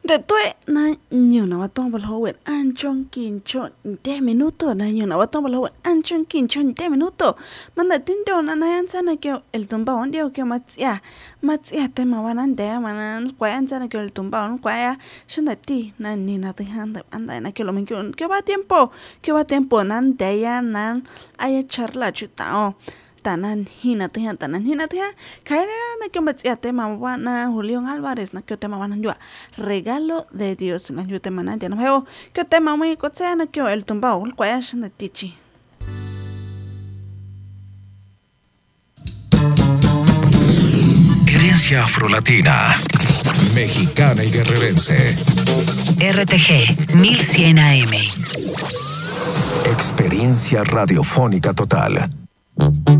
De tue na nyuna watong balhowen anchong kincho 10 minutos na nyuna watong balhowen anchong kincho 10 minutos manda tindo na nayan sana kyo el tumba ondio kyo matsia tema wanande manan kwa ansana kyo el tumba on kwa shanda ti na ni na tihanda anda na kyo lo kyo va tiempo nan deya nan aya charla chutao tanan hina tihan kaira na kyo matsia tema wana Julián Álvarez na kyo tema wana jua regalo de Dios na kyo tema na no heo kyo tema muy kotse na kyo el tumbao kwa shanda tichi. Herencia afrolatina, mexicana y guerrerense. RTG 1100 AM. Experiencia radiofónica total.